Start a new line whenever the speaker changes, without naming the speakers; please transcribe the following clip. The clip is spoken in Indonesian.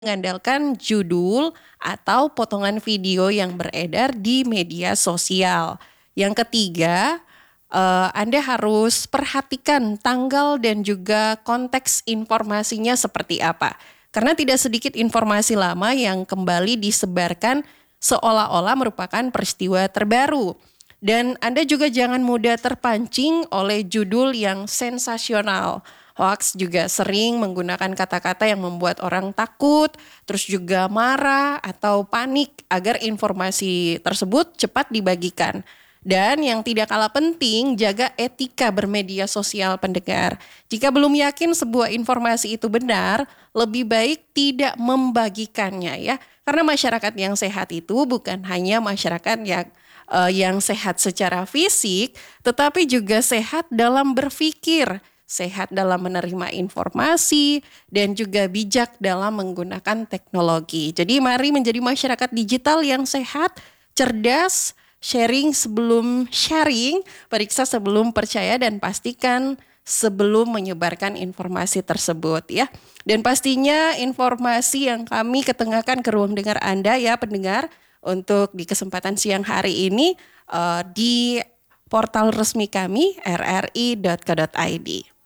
mengandalkan judul atau potongan video yang beredar di media sosial. Yang ketiga, Anda harus perhatikan tanggal dan juga konteks informasinya seperti apa. Karena tidak sedikit informasi lama yang kembali disebarkan seolah-olah merupakan peristiwa terbaru. Dan Anda juga jangan mudah terpancing oleh judul yang sensasional. Hoax juga sering menggunakan kata-kata yang membuat orang takut, terus juga marah atau panik agar informasi tersebut cepat dibagikan. Dan yang tidak kalah penting, jaga etika bermedia sosial pendengar. Jika belum yakin sebuah informasi itu benar, lebih baik tidak membagikannya ya. Karena masyarakat yang sehat itu bukan hanya masyarakat yang sehat secara fisik, tetapi juga sehat dalam berpikir, sehat dalam menerima informasi, dan juga bijak dalam menggunakan teknologi. Jadi mari menjadi masyarakat digital yang sehat, cerdas, sharing, periksa sebelum percaya dan pastikan sebelum menyebarkan informasi tersebut ya. Dan pastinya informasi yang kami ketengahkan ke ruang dengar Anda ya pendengar untuk di kesempatan siang hari ini di portal resmi kami rri.co.id.